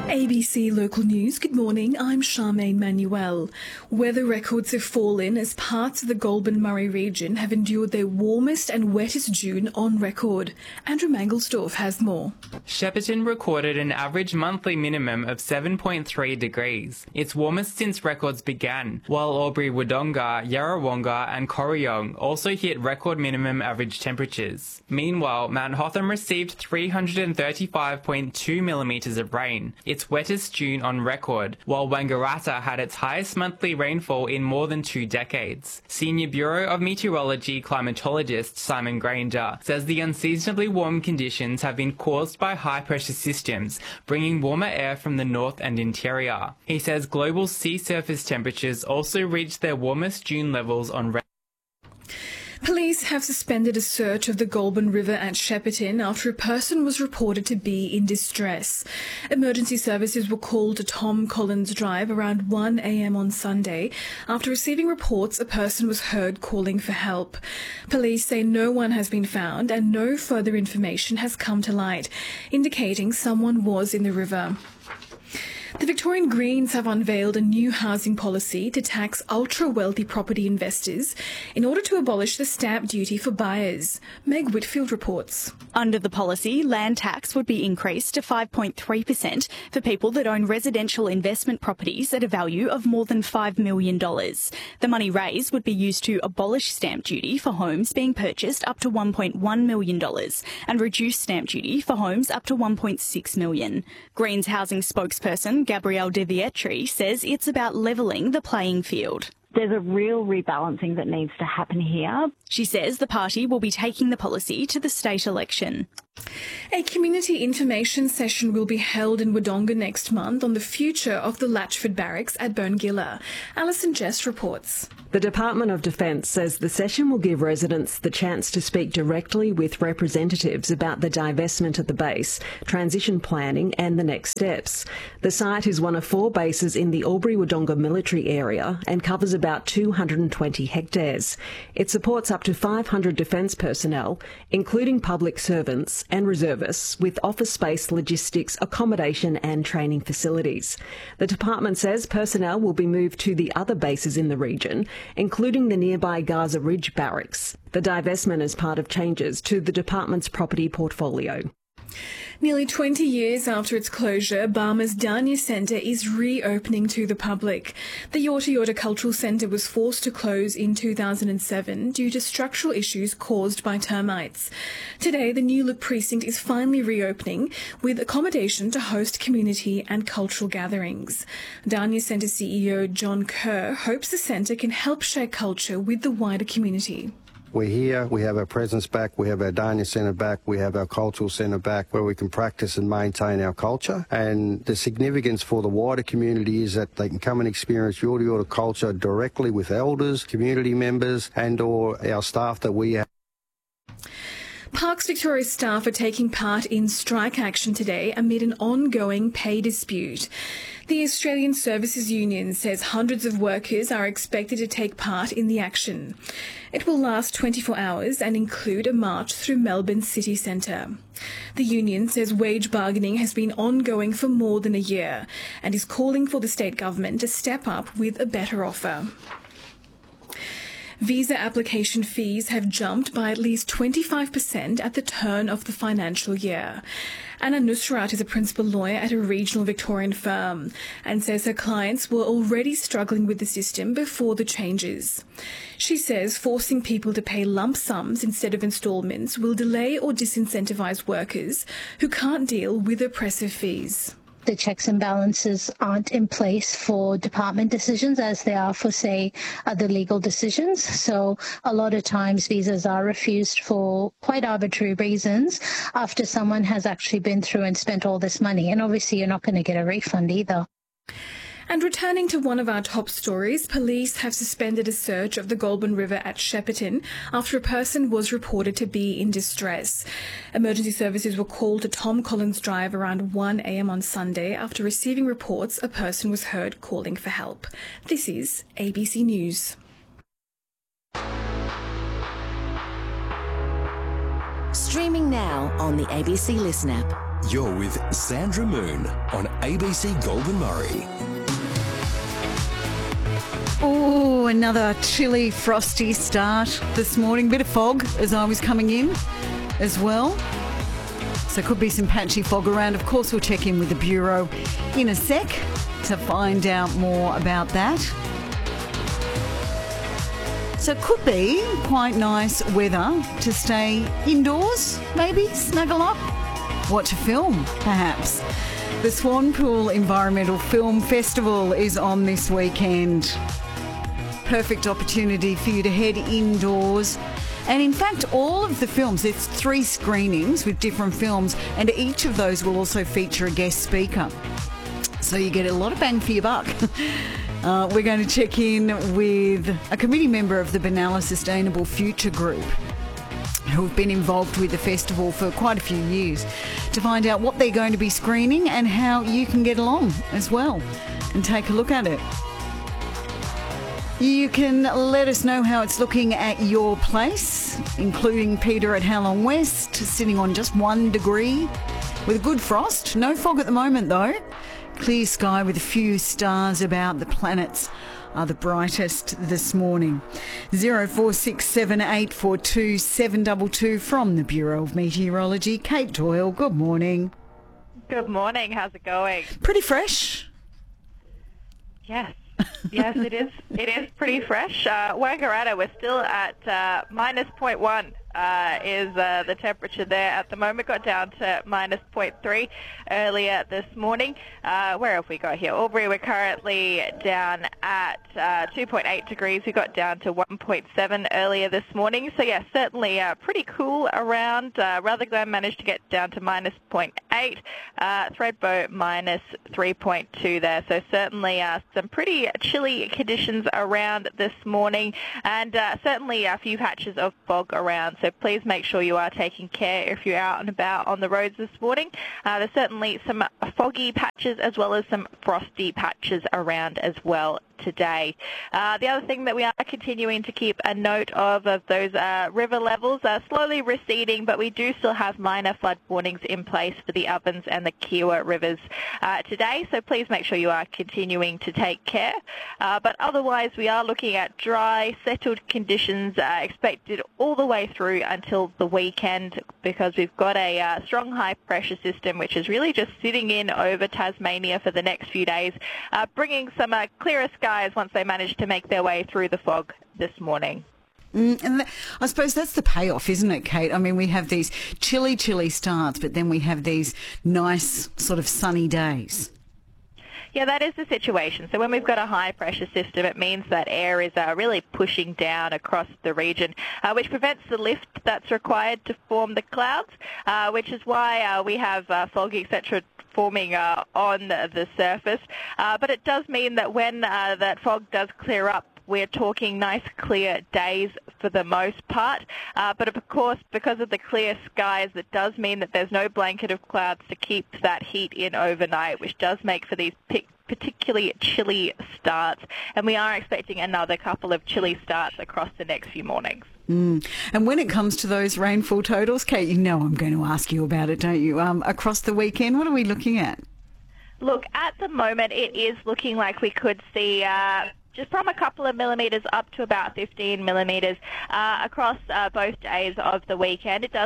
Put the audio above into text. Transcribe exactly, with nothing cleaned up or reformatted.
A B C Local News, good morning, I'm Charmaine Manuel. Weather records have fallen as parts of the Goulburn-Murray region have endured their warmest and wettest June on record. Andrew Mangelsdorf has more. Shepparton recorded an average monthly minimum of seven point three degrees, its warmest since records began, while Albury-Wodonga, Yarrawonga and Corryong also hit record minimum average temperatures. Meanwhile, Mount Hotham received three hundred thirty-five point two millimetres of rain, its wettest June on record, while Wangaratta had its highest monthly rainfall in more than two decades. Senior Bureau of Meteorology climatologist Simon Granger says the unseasonably warm conditions have been caused by high-pressure systems, bringing warmer air from the north and interior. He says global sea surface temperatures also reached their warmest June levels on record. Police have suspended a search of the Goulburn River at Shepparton after a person was reported to be in distress. Emergency services were called to Tom Collins Drive around one a m on Sunday after receiving reports a person was heard calling for help. Police say no one has been found and no further information has come to light, indicating someone was in the river. The Victorian Greens have unveiled a new housing policy to tax ultra-wealthy property investors in order to abolish the stamp duty for buyers. Meg Whitfield reports. Under the policy, land tax would be increased to five point three percent for people that own residential investment properties at a value of more than five million dollars. The money raised would be used to abolish stamp duty for homes being purchased up to one point one million dollars and reduce stamp duty for homes up to one point six million dollars. Greens housing spokesperson Gabrielle De Vietri says it's about levelling the playing field. There's a real rebalancing that needs to happen here. She says the party will be taking the policy to the state election. A community information session will be held in Wodonga next month on the future of the Latchford Barracks at Bongilla. Alison Jess reports. The Department of Defence says the session will give residents the chance to speak directly with representatives about the divestment of the base, transition planning and the next steps. The site is one of four bases in the Albury-Wodonga military area and covers about two hundred twenty hectares. It supports up to five hundred defence personnel, including public servants and reservists, with office space, logistics, accommodation and training facilities. The department says personnel will be moved to the other bases in the region, including the nearby Gaza Ridge Barracks. The divestment is part of changes to the department's property portfolio. Nearly twenty years after its closure, Barmer's Dania Centre is reopening to the public. The Yorta Yorta Cultural Centre was forced to close in two thousand seven due to structural issues caused by termites. Today, the New Look precinct is finally reopening with accommodation to host community and cultural gatherings. Dania Centre C E O John Kerr hopes the centre can help share culture with the wider community. We're here, we have our presence back, we have our Dania Centre back, we have our cultural centre back where we can practice and maintain our culture. And the significance for the wider community is that they can come and experience Yorta Yorta culture directly with elders, community members and or our staff that we have. Parks Victoria staff are taking part in strike action today amid an ongoing pay dispute. The Australian Services Union says hundreds of workers are expected to take part in the action. It will last twenty-four hours and include a march through Melbourne city centre. The union says wage bargaining has been ongoing for more than a year and is calling for the state government to step up with a better offer. Visa application fees have jumped by at least twenty-five percent at the turn of the financial year. Anna Nusrat is a principal lawyer at a regional Victorian firm and says her clients were already struggling with the system before the changes. She says forcing people to pay lump sums instead of instalments will delay or disincentivise workers who can't deal with oppressive fees. The checks and balances aren't in place for department decisions as they are for, say, other legal decisions. So a lot of times visas are refused for quite arbitrary reasons after someone has actually been through and spent all this money. And obviously you're not going to get a refund either. And returning to one of our top stories, police have suspended a search of the Goulburn River at Shepparton after a person was reported to be in distress. Emergency services were called to Tom Collins Drive around one a m on Sunday after receiving reports a person was heard calling for help. This is A B C News. Streaming now on the A B C Listen app. You're with Sandra Moon on A B C Goulburn Murray. Oh, another chilly, frosty start this morning. Bit of fog as I was coming in as well. So could be some patchy fog around. Of course, we'll check in with the Bureau in a sec to find out more about that. So it could be quite nice weather to stay indoors, maybe snuggle up, watch a film, perhaps. The Swanpool Environmental Film Festival is on this weekend. Perfect opportunity for you to head indoors. And in fact, all of the films, it's three screenings with different films, and each of those will also feature a guest speaker. So you get a lot of bang for your buck. uh, we're going to check in with a committee member of the Benalla Sustainable Future Group, who have been involved with the festival for quite a few years, to find out what they're going to be screening and how you can get along as well and take a look at it. You can let us know how it's looking at your place, including Peter at Halong West, sitting on just one degree with a good frost. No fog at the moment though. Clear sky with a few stars about. The planets are the brightest this morning. zero four six seven eight four two seven two two from the Bureau of Meteorology. Kate Doyle, good morning. Good morning. How's it going? Pretty fresh. Yes. Yes, it is. It is pretty fresh. Uh, Wangaratta, we're still at uh, minus zero point one uh, is uh, the temperature there at the moment. Got down to minus zero point three earlier this morning. Uh, where have we got here? Albury, we're currently down at uh, two point eight degrees. We got down to one point seven earlier this morning. So, yeah, certainly uh, pretty cool around. Uh, Rutherglen managed to get down to minus zero point eight. Uh, Thredbo minus three point two there. So certainly uh, some pretty chilly conditions around this morning, and uh, certainly a few patches of fog around. So please make sure you are taking care if you're out and about on the roads this morning. Uh, there's certainly some foggy patches as well as some frosty patches around as well today. Uh, the other thing that we are continuing to keep a note of of those uh, river levels are slowly receding, but we do still have minor flood warnings in place for the Ovens and the Kiewa rivers uh, today, so please make sure you are continuing to take care. Uh, but otherwise, we are looking at dry, settled conditions uh, expected all the way through until the weekend, because we've got a uh, strong high-pressure system which is really just sitting in over Tasmania for the next few days, uh, bringing some uh, clearer skies once they manage to make their way through the fog this morning. Mm, and th- I suppose that's the payoff, isn't it, Kate? I mean, we have these chilly, chilly starts, but then we have these nice sort of sunny days. Yeah, that is the situation. So when we've got a high-pressure system, it means that air is uh, really pushing down across the region, uh, which prevents the lift that's required to form the clouds, uh, which is why uh, we have uh, fog, et cetera, forming uh, on the surface. Uh, but it does mean that when uh, that fog does clear up, we're talking nice clear days for the most part, uh, but of course because of the clear skies, it does mean that there's no blanket of clouds to keep that heat in overnight, which does make for these pic- particularly chilly starts, and we are expecting another couple of chilly starts across the next few mornings. Mm. And when it comes to those rainfall totals, Kate, you know I'm going to ask you about it, don't you? Um, across the weekend, what are we looking at? Look, at the moment it is looking like we could see uh, just from a couple of millimetres up to about fifteen millimetres uh, across uh, both days of the weekend. It does